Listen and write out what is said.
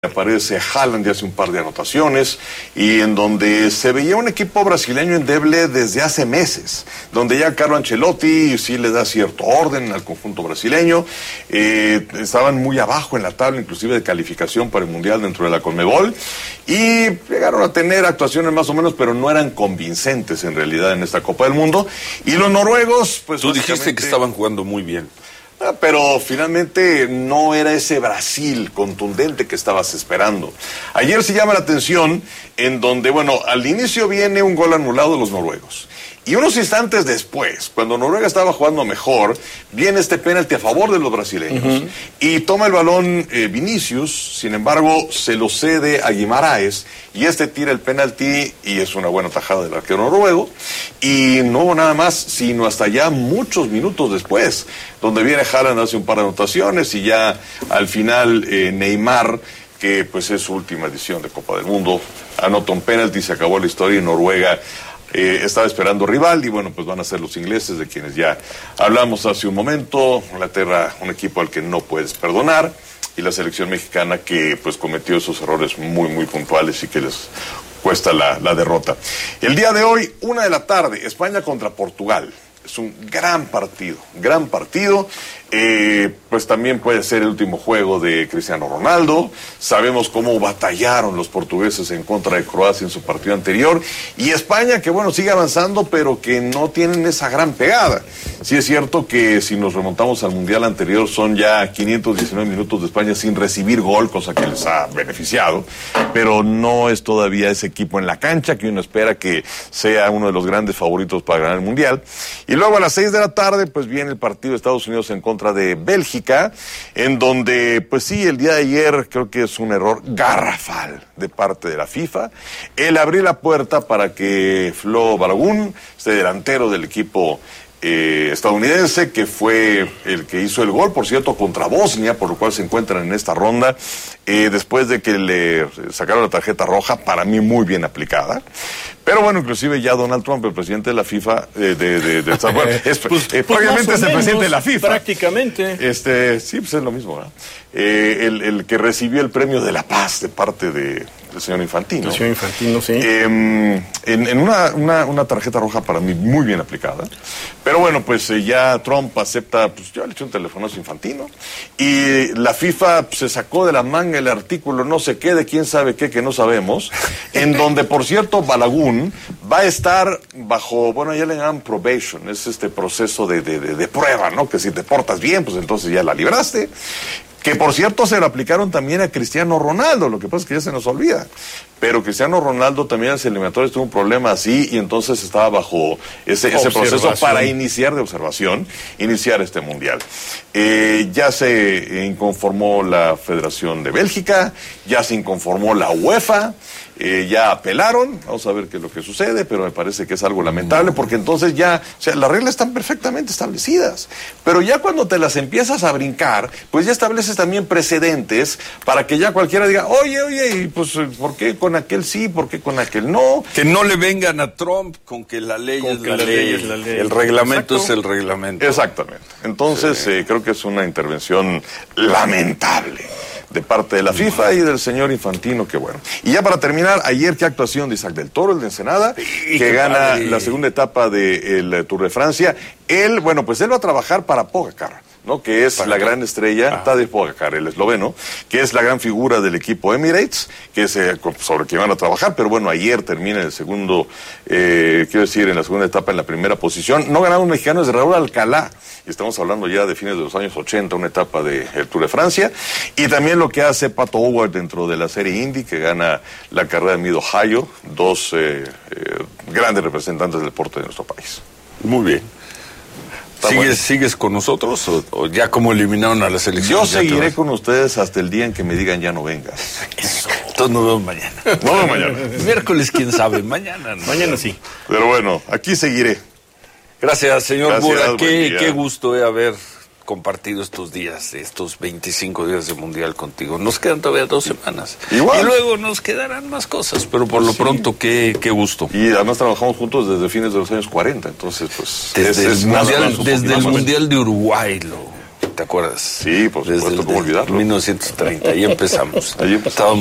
Aparece Haaland y hace un par de anotaciones, y en donde se veía un equipo brasileño endeble desde hace meses, donde ya Carlo Ancelotti sí le da cierto orden al conjunto brasileño. Estaban muy abajo en la tabla, inclusive de calificación para el Mundial dentro de la Conmebol, y llegaron a tener actuaciones más o menos, pero no eran convincentes en realidad en esta Copa del Mundo. Y los noruegos, pues tú dijiste que estaban jugando muy bien. Pero finalmente no era ese Brasil contundente que estabas esperando. Ayer sí llama la atención en donde, bueno, al inicio viene un gol anulado de los noruegos. Y unos instantes después, cuando Noruega estaba jugando mejor, viene este penalti a favor de los brasileños. Y toma el balón Vinicius, sin embargo, se lo cede a Guimaraes, y este tira el penalti, y es una buena tajada del arquero noruego. Y no hubo nada más, sino hasta ya muchos minutos después, donde viene Haaland, hace un par de anotaciones, y ya al final Neymar, que pues es su última edición de Copa del Mundo, anota un penalti, se acabó la historia, y Noruega estaba esperando rival, y bueno, pues van a ser los ingleses, de quienes ya hablamos hace un momento. Inglaterra, un equipo al que no puedes perdonar, y la selección mexicana que pues cometió esos errores muy puntuales y que les cuesta la derrota. El día de hoy, 1:00 p.m, España contra Portugal. Es un gran partido. Pues también puede ser el último juego de Cristiano Ronaldo. Sabemos cómo batallaron los portugueses en contra de Croacia en su partido anterior. Y España, que bueno, sigue avanzando, pero que no tienen esa gran pegada. Sí es cierto que si nos remontamos al Mundial anterior, son ya 519 minutos de España sin recibir gol, cosa que les ha beneficiado. Pero no es todavía ese equipo en la cancha que uno espera que sea uno de los grandes favoritos para ganar el Mundial. Y luego a las 6:00 p.m, pues viene el partido de Estados Unidos en contra de Bélgica, en donde, pues sí, el día de ayer creo que es un error garrafal de parte de la FIFA el abrir la puerta para que Flo Balogun, este delantero del equipo estadounidense, que fue el que hizo el gol, por cierto, contra Bosnia, por lo cual se encuentran en esta ronda, después de que le sacaron la tarjeta roja, para mí muy bien aplicada. Pero bueno, inclusive ya Donald Trump, el presidente de la FIFA, obviamente es el presidente de la FIFA. Prácticamente. Sí, pues es lo mismo, ¿verdad? El que recibió el premio de la paz de parte del señor Infantino. El señor Infantino, sí. En una tarjeta roja para mí muy bien aplicada. Pero bueno, pues ya Trump acepta, pues yo le eché un telefonazo a Infantino, y la FIFA se sacó de la manga el artículo no sé qué de quién sabe qué que no sabemos, en donde, por cierto, Balogun va a estar bajo, bueno, ya le llaman probation, es este proceso de prueba, ¿no? Que si te portas bien, pues entonces ya la libraste. Que por cierto se lo aplicaron también a Cristiano Ronaldo, lo que pasa es que ya se nos olvida. Pero Cristiano Ronaldo también en las eliminatorias tuvo un problema así, y entonces estaba bajo ese proceso para iniciar este mundial. Ya se inconformó la Federación de Bélgica, ya se inconformó la UEFA, ya apelaron, vamos a ver qué es lo que sucede, pero me parece que es algo lamentable, porque entonces ya, o sea, las reglas están perfectamente establecidas, pero ya cuando te las empiezas a brincar, pues ya estableces también precedentes para que ya cualquiera diga, oye, y pues, ¿por qué con aquel sí, por qué con aquel no? Que no le vengan a Trump con que la ley es la ley. El reglamento es el reglamento. Exactamente. Entonces, creo que es una intervención lamentable de parte de la FIFA y del señor Infantino, que bueno. Y ya para terminar, ayer, qué actuación de Isaac del Toro, el de Ensenada, que gana la segunda etapa del Tour de Francia. Él va a trabajar para Pogacar, ¿no? Que es la gran estrella, Tadej Pogacar, el esloveno, que es la gran figura del equipo Emirates, que es sobre quien van a trabajar. Pero bueno, ayer termina el segundo, en la segunda etapa, en la primera posición. No ganaron un mexicano, es de Raúl Alcalá, y estamos hablando ya de fines de los años 80, una etapa del Tour de Francia. Y también lo que hace Pato O'Ward dentro de la serie Indy, que gana la carrera de Mid-Ohio, dos grandes representantes del deporte de nuestro país. Muy bien. ¿Sigues con nosotros o ya como eliminaron a la selección? Yo seguiré con ustedes hasta el día en que me digan ya no vengas. Eso. Entonces nos vemos mañana. Nos vemos mañana. Miércoles, quién sabe. Mañana no. Mañana sí. Pero bueno, aquí seguiré. Gracias, señor Bura. Qué gusto haber compartido estos días, estos 25 días de Mundial contigo. Nos quedan todavía 2 semanas. Igual. Y luego nos quedarán más cosas, pero por lo pronto, qué gusto. Y además trabajamos juntos desde fines de los años 40, entonces pues... Desde el Mundial de Uruguay ¿te acuerdas? Sí, por supuesto, ¿cómo olvidarlo? 1930, ahí empezamos. Ahí empezamos.